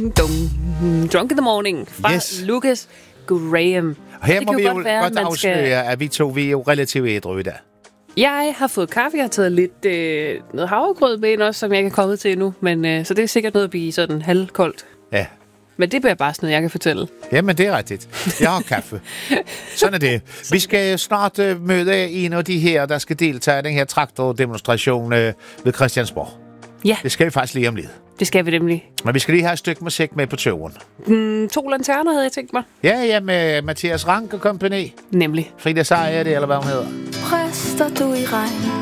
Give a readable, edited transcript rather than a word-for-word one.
Drunk in the Morning fra Lucas Graham. Og her må vi jo godt afsløre, at vi er jo relativt ædru i dag. Jeg har fået kaffe, jeg har taget lidt noget havregrød med ind også, som jeg ikke er kommet til endnu. Men, så det er sikkert noget at blive sådan halvkoldt. Ja. Men det bliver bare sådan noget, jeg kan fortælle. Jamen, det er rigtigt. Jeg har kaffe. Sådan er det. Vi skal snart møde en af de her, der skal deltage i den her traktordemonstration ved Christiansborg. Ja. Det skal vi faktisk lige om lidt. Det skal vi nemlig. Men vi skal lige have et stykke musik med på turen. 2 lanterner havde jeg tænkt mig. Ja, med Mathias Rank og kompagni. Nemlig. Frida Sejer, det eller hvad hun hedder. Præster du i regn,